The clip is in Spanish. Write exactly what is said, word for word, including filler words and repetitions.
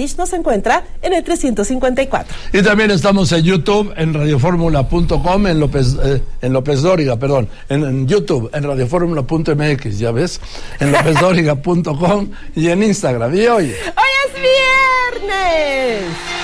Beach nos encuentra en el trescientos cincuenta y cuatro. Y también estamos en YouTube, en radioformula punto com, en López, eh, en López Dóriga, perdón, en, en YouTube, en radioformula punto m x, ya ves, en lópez dóriga punto com y en Instagram. Y hoy... ¡Hoy es viernes!